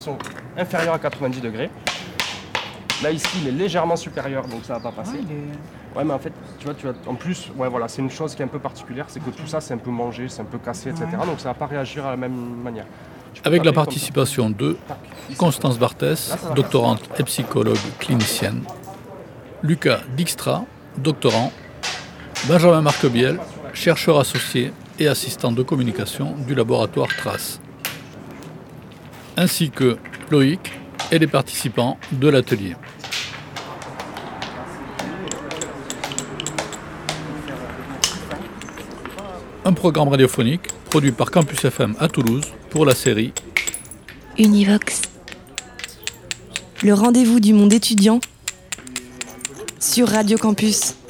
sont inférieurs à 90 degrés. Là ici il est légèrement supérieur donc ça va pas passer. Ouais mais en fait tu vois en plus voilà c'est une chose qui est un peu particulière, c'est que tout ça c'est un peu mangé, c'est un peu cassé etc. Donc ça va pas réagir à la même manière. Avec la participation de Constance Barthès, doctorante et psychologue clinicienne, Lucas Dijkstra, doctorant, Benjamin Marquebiel, chercheur associé et assistant de communication du laboratoire Trace, ainsi que Loïc et les participants de l'atelier. Un programme radiophonique produit par Campus FM à Toulouse pour la série Univox. Le rendez-vous du monde étudiant sur Radio Campus.